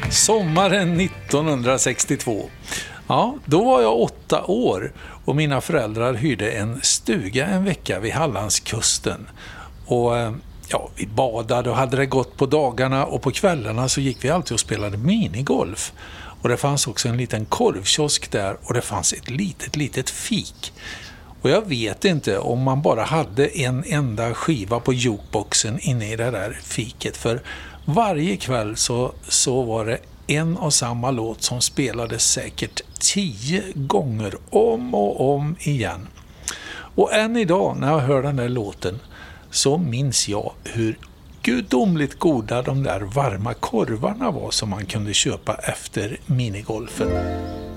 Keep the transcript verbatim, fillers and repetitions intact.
Sommaren nittonhundrasextiotvå. Ja, då var jag åtta år och mina föräldrar hyrde en stuga en vecka vid Hallandskusten. Och ja, vi badade och hade det gått på dagarna, och på kvällarna så gick vi alltid och spelade minigolf. Och det fanns också en liten korvkiosk där, och det fanns ett litet, litet fik. Och jag vet inte om man bara hade en enda skiva på jukeboxen inne i det där fiket. För varje kväll så, så var det en och samma låt som spelades säkert tio gånger om och om igen. Och än idag när jag hör den där låten så minns jag hur gudomligt goda de där varma korvarna var som man kunde köpa efter minigolfen.